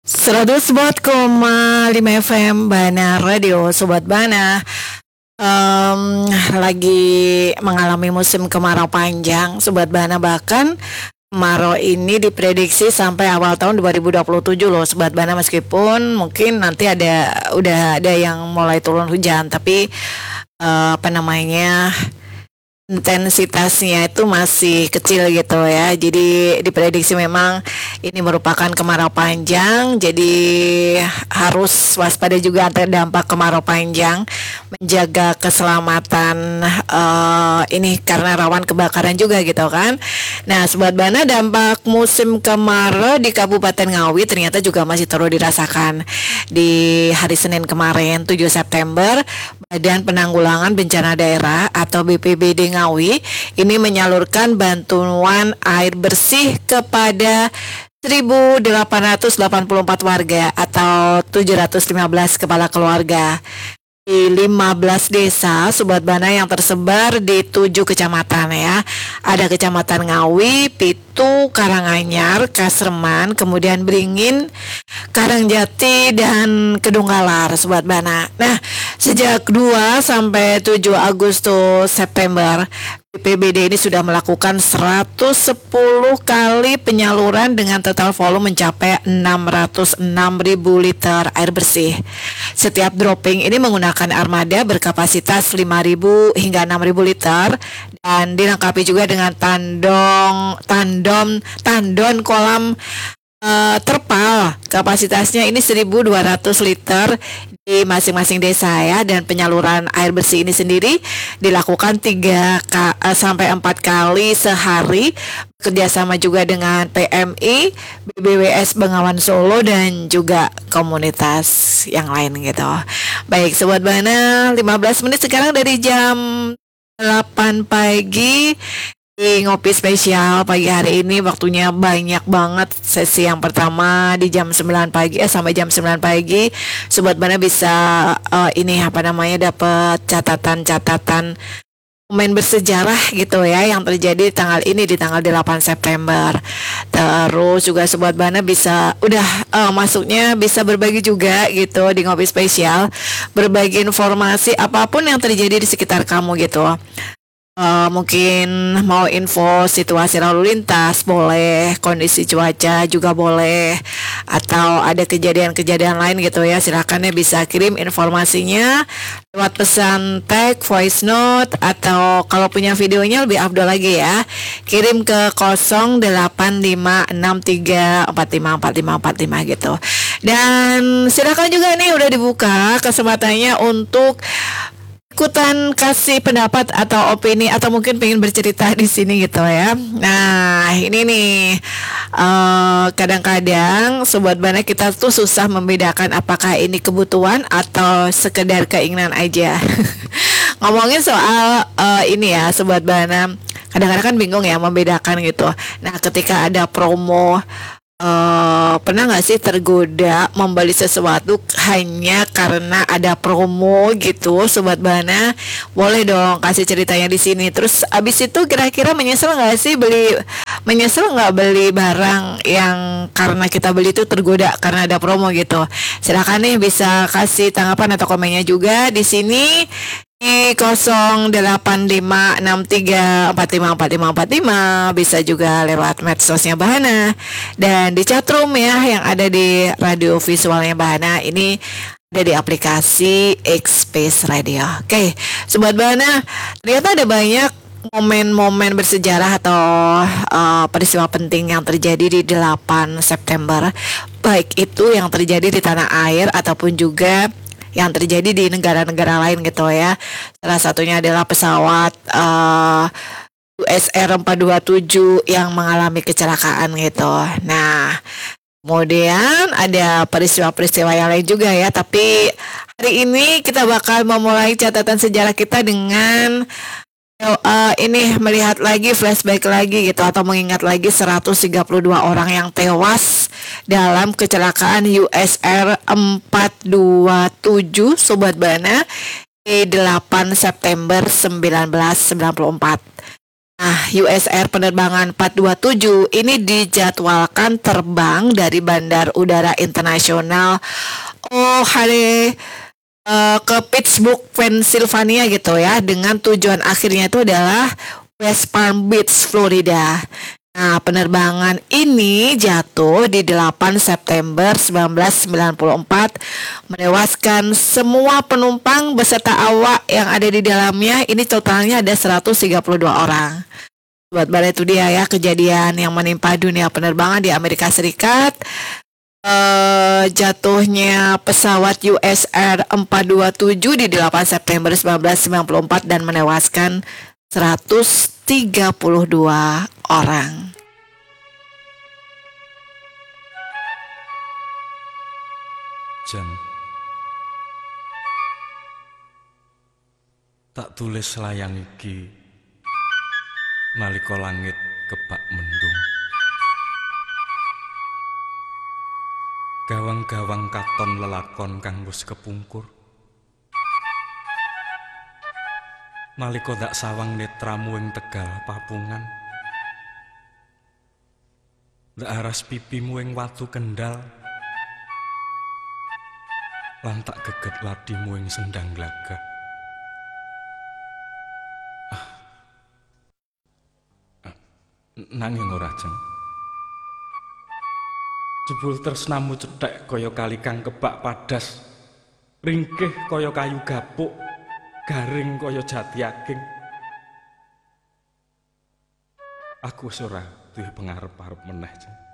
104,5 FM Bana Radio. Sobat Bana, lagi mengalami musim kemarau panjang Sobat Bana. Bahkan kemarau ini diprediksi sampai awal tahun 2027 loh Sobat Bana. Meskipun mungkin nanti udah ada yang mulai turun hujan, tapi apa namanya, intensitasnya itu masih kecil gitu ya. Jadi diprediksi memang ini merupakan kemarau panjang. Jadi harus waspada juga terdampak kemarau panjang, menjaga keselamatan ini karena rawan kebakaran juga gitu kan. Nah, Sobat Bana, dampak musim kemarau di Kabupaten Ngawi ternyata juga masih terus dirasakan. Di hari Senin kemarin 7 September, Badan Penanggulangan Bencana Daerah atau BPBD Ngawi ini menyalurkan bantuan air bersih kepada 1.884 warga atau 715 kepala keluarga di 15 desa Sobat Bana yang tersebar di 7 kecamatan ya. Ada Kecamatan Ngawi, Pitu, Karanganyar, Kasreman, kemudian Beringin, Karangjati, dan Kedunggalar Sobat Bana. Nah, sejak 2 sampai 7 Agustus September, BPBD ini sudah melakukan 110 kali penyaluran dengan total volume mencapai 606.000 liter air bersih. Setiap dropping ini menggunakan armada berkapasitas 5.000 hingga 6.000 liter dan dilengkapi juga dengan tandon kolam terpal. Kapasitasnya ini 1.200 liter di masing-masing desa ya. Dan penyaluran air bersih ini sendiri dilakukan 3 sampai 4 kali sehari, kerjasama juga dengan PMI, BBWS Bengawan Solo, dan juga komunitas yang lain gitu. Baik Sobat Bana, 15 menit sekarang dari jam 8 pagi di Ngopi Spesial pagi hari ini. Waktunya banyak banget. Sesi yang pertama di jam 9 pagi sampai jam 9 pagi Sobat Bana bisa dapat catatan-catatan momen bersejarah gitu ya yang terjadi di tanggal 8 September. Terus juga Sobat Bana bisa masuknya bisa berbagi juga gitu di Ngopi Spesial, berbagi informasi apapun yang terjadi di sekitar kamu gitu. Mungkin mau info situasi lalu lintas boleh, kondisi cuaca juga boleh, atau ada kejadian-kejadian lain gitu ya. Silakan ya, bisa kirim informasinya lewat pesan teks, voice note, atau kalau punya videonya lebih afdol lagi ya, kirim ke 085634545445 gitu. Dan silakan juga nih, udah dibuka kesempatannya untuk ikutan kasih pendapat atau opini atau mungkin pengen bercerita di sini gitu ya. Nah, ini nih kadang-kadang Sobat Bana kita tuh susah membedakan apakah ini kebutuhan atau sekedar keinginan aja. Ngomongin soal ini ya Sobat Bana, kadang-kadang kan bingung ya membedakan gitu. Nah, ketika ada promo, pernah nggak sih tergoda membeli sesuatu hanya karena ada promo gitu Sobat Bana? Boleh dong kasih ceritanya di sini. Terus abis itu kira-kira menyesal nggak beli barang yang karena kita beli itu tergoda karena ada promo gitu? Silakan nih, bisa kasih tanggapan atau komennya juga di sini di 085634545545. Bisa juga lewat medsosnya Bahana dan di chatroom ya yang ada di radio visualnya Bahana. Ini ada di aplikasi X-Space Radio. Oke, Sobat Bahana, ternyata ada banyak momen-momen bersejarah atau peristiwa penting yang terjadi di 8 September, baik itu yang terjadi di tanah air ataupun juga yang terjadi di negara-negara lain gitu ya. Salah satunya adalah pesawat USR 427 yang mengalami kecelakaan gitu. Nah, kemudian ada peristiwa-peristiwa yang lain juga ya. Tapi hari ini kita bakal memulai catatan sejarah kita dengan ini melihat lagi, flashback lagi gitu, atau mengingat lagi 132 orang yang tewas dalam kecelakaan USR 427 Sobat Bana di 8 September 1994. Nah, USR penerbangan 427 ini dijadwalkan terbang dari Bandar Udara Internasional O'Hare ke Pittsburgh, Pennsylvania gitu ya, dengan tujuan akhirnya itu adalah West Palm Beach, Florida. Nah, penerbangan ini jatuh di 8 September 1994, menewaskan semua penumpang beserta awak yang ada di dalamnya. Ini totalnya ada 132 orang. Buat Bala, itu dia ya kejadian yang menimpa dunia penerbangan di Amerika Serikat. Jatuhnya pesawat USR 427 di 8 September 1994 dan menewaskan 132 orang. Jan, tak tulis layang iki nalika langit kebak mendung. Gawang-gawang katon lelakon kang wis kepungkur. Nalika dak sawang netramu ing Tegal Papungan. Dak aras pipimu ing watu Kendal. Lan tak geget ladimu ing Sendang Glagah. Nanging ora Jeng. Jebul tresnamu cethek kaya kali kang kebak padas, ringkih kaya kayu gapuk, garing kaya jati ageng. Aku wis ora duwe pengarep-arep meneh Jeng.